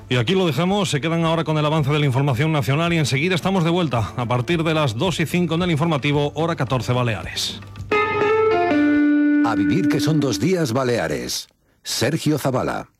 Y aquí lo dejamos, se quedan ahora con el avance de la información nacional y enseguida estamos de vuelta a partir de las 2:05 en el informativo, hora 14 Baleares. A vivir que son 2 días Baleares. Sergio Zavala.